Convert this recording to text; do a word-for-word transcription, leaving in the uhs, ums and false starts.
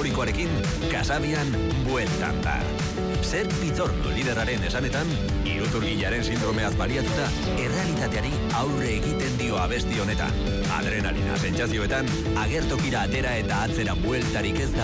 folklorikoarekin, Kasabian bueltan da. Zer Pitorno lideraren esanetan, iruzurgilaren sindromeaz baliatuta, errealitateari aurre egiten dio abesti honetan. Adrenalina sentsazioetan, agertokira atera eta atzera bueltarik ez da